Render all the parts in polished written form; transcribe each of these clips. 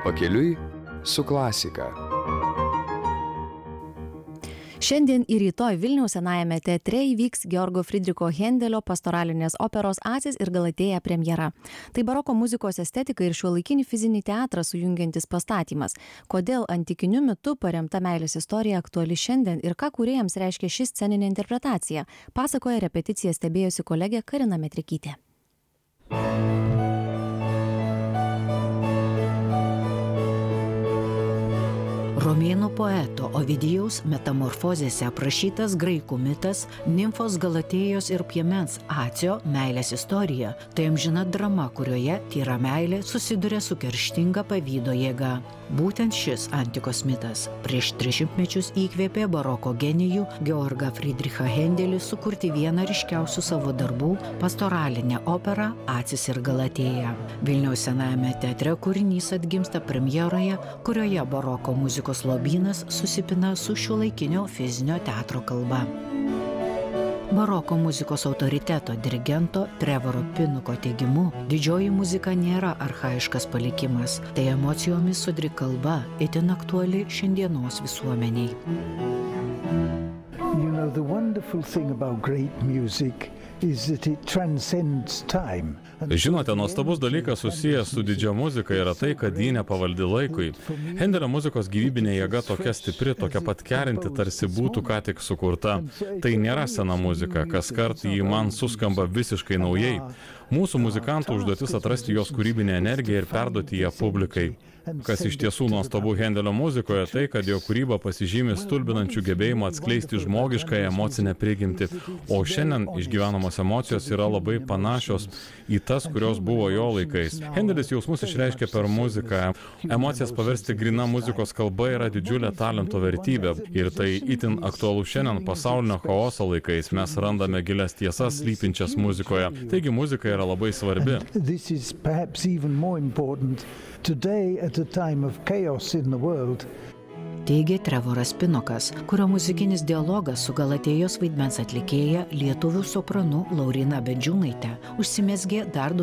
Pakeliui su klasika. Šiandien ir rytoj Vilniaus Senajame teatre įvyks Georgo Fridricho Hendelio pastoralinės operos Acis ir Galatėja premjera. Tai baroko muzikos estetika ir šiuolaikinį fizinį teatrą sujungiantis pastatymas. Kodėl antikiniu mitu paremta meilės istorija aktuali šiandien ir ką kūrėjams reiškia ši sceninė interpretacija, pasakoja repeticiją stebėjusi kolegė Karina Metrikytė. Romėnų poeto Ovidijaus metamorfozėse aprašytas graikų mitas nimfos Galatėjos ir piemens Acio meilės istorija – tai amžina drama, kurioje tyra meilė susiduria su kerštinga pavydo jėga. Būtent šis antikos mitas prieš 300 mečius įkvėpė baroko genijų Georgą Fridrichą Hendelį sukurti vieną ryškiausių savo darbų – pastoralinę operą Acis ir Galatėja. Vilniaus Senajame teatre kūrinys atgimsta premjeroje, kurioje baroko muzikos lobynas susipina su šiuolaikinio fizinio teatro kalba. Baroko muzikos autoriteto dirigento Trevoro Pinuko teigimu, didžioji muzika nėra archaiškas palikimas, tai emocijomis sodri kalba itin aktuali šiandienos visuomeniai. You know, the wonderful thing about great music is that it transcends time. Žinote, nuostabus dalykas susijęs su didžia muzika yra tai, kad ji nepavaldi laikui. Hendelio muzikos gyvybinė jėga tokia stipri, tokia pat kerinti, tarsi būtų ką tik sukurta. Tai nėra sena muzika, kaskart ji man suskamba visiškai naujai. Mūsų muzikantų užduotis atrasti jos kūrybinę energiją ir perduoti ją publikai. Kas iš tiesų nuostabu Hendelio muzikoje, tai, kad jo kūryba pasižymi stulbinančių gebėjimų atskleisti žmogišką emocinę prigimtį, o šiandien išgyvenamos emocijos yra labai panašios į tas, kurios buvo jo laikais. Hendelis jausmus išreiškia per muziką. Emocijas paversti grina muzikos kalba yra didžiulė talento vertybė ir tai itin aktualu šiandien pasaulinio chaoso laikais. Mes randame gilias tiesas slypinčias muzikoje. Taigi muzika yra labai svarbi. This is perhaps even more important today at a time of chaos in the world. Teigė Trevoras Pinukas, kurio muzikinis dialogas su Galatėjos vaidmens atlikėja lietuvių sopranu Lauryna Bendžiūnaite užsimezgė dar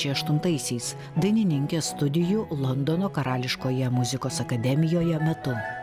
2008-aisiais dainininkės studijų Londono Karališkoje muzikos akademijoje metu.